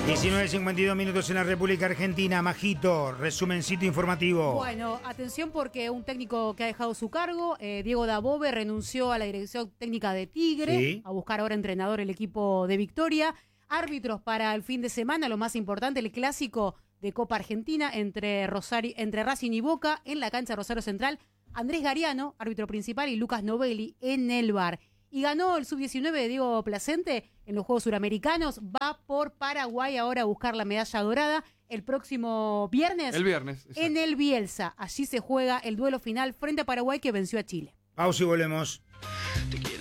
19:52 en la República Argentina. Majito, resumencito informativo. Bueno, atención porque un técnico que ha dejado su cargo, Diego Dabove, renunció a la dirección técnica de Tigre, Sí. a buscar ahora entrenador el equipo de Victoria. Árbitros para el fin de semana, lo más importante, el clásico de Copa Argentina entre Racing y Boca en la cancha Rosario Central. Andrés Gariano, árbitro principal, y Lucas Novelli en el VAR. Y ganó el sub-19 de Diego Placente en los Juegos Suramericanos. Va por Paraguay ahora a buscar la medalla dorada el próximo viernes. El viernes. Exacto. En el Bielsa. Allí se juega el duelo final frente a Paraguay que venció a Chile. Pausa y volvemos.